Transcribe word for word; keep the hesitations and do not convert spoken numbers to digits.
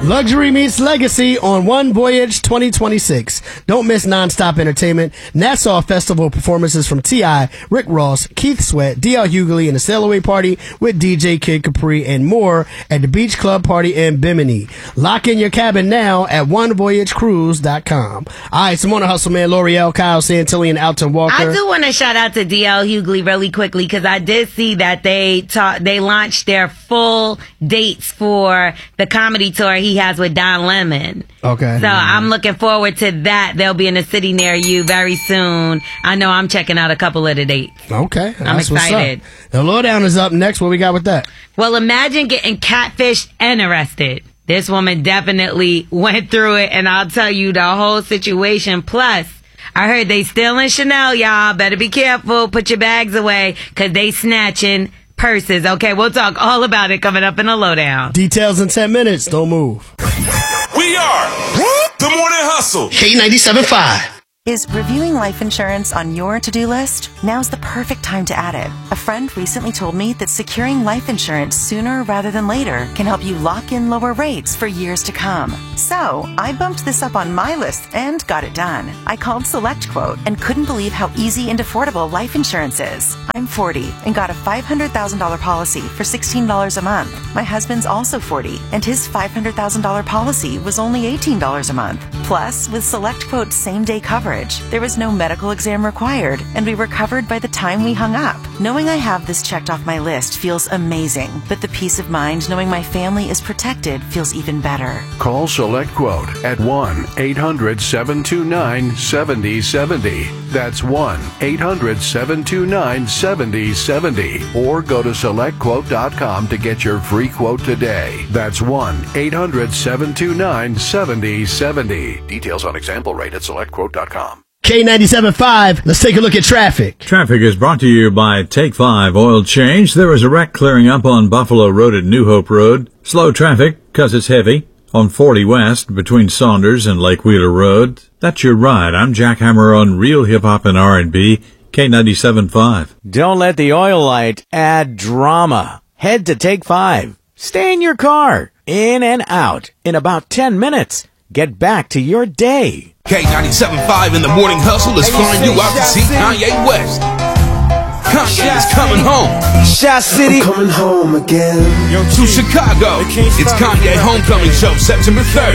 Luxury meets legacy on One Voyage twenty twenty-six. Don't miss nonstop entertainment, Nassau Festival performances from T I, Rick Ross, Keith Sweat, D L Hughley, and a Sail Away Party with D J Kid Capri and more at the Beach Club Party in Bimini. Lock in your cabin now at one voyage cruise dot com. All right, Simona Hustle Man, L'Oreal, Kyle Santilli, and Alton Walker. I do want to shout out to D L Hughley really quickly because I did see that they ta- they launched their full dates for the comedy tour he has with Don Lemon. Okay. So mm-hmm. I'm looking forward to that. They'll be in a city near you very soon. I know I'm checking out a couple of the dates. Okay. I'm excited. The Lowdown is up next. What we got with that? Well, imagine getting catfished and arrested. This woman definitely went through it, and I'll tell you the whole situation. Plus, I heard they stealing Chanel, y'all. Better be careful. Put your bags away, because they snatching purses. Okay, we'll talk all about it coming up in the Lowdown. Details in ten minutes. Don't move. We are The Morning Hustle. K ninety-seven point five. Is reviewing life insurance on your to-do list? Now's the perfect time to add it. A friend recently told me that securing life insurance sooner rather than later can help you lock in lower rates for years to come. So, I bumped this up on my list and got it done. I called SelectQuote and couldn't believe how easy and affordable life insurance is. I'm forty and got a five hundred thousand dollars policy for sixteen dollars a month. My husband's also forty and his five hundred thousand dollars policy was only eighteen dollars a month. Plus, with SelectQuote's same-day coverage, there was no medical exam required, and we were covered by the time we hung up. Knowing I have this checked off my list feels amazing, but the peace of mind knowing my family is protected feels even better. Call SelectQuote at one eight hundred seven two nine seven zero seven zero. That's one eight hundred seven two nine seven zero seven zero. Or go to select quote dot com to get your free quote today. That's one eight hundred seven two nine seven zero seven zero. Details on example rate at select quote dot com. K ninety-seven point five, let's take a look at traffic. Traffic is brought to you by Take five Oil Change. There is a wreck clearing up on Buffalo Road at New Hope Road. Slow traffic, cause it's heavy, on forty West between Saunders and Lake Wheeler Road. That's your ride. I'm Jack Hammer on Real Hip Hop and R and B, K ninety-seven point five. Don't let the oil light add drama. Head to Take five. Stay in your car, in and out, in about ten minutes. Get back to your day. K ninety-seven point five in the Morning Hustle is flying you out to see Kanye West. Kanye is coming home. Shot City. I'm coming home again. To Chicago. It's Kanye Homecoming Show, September third.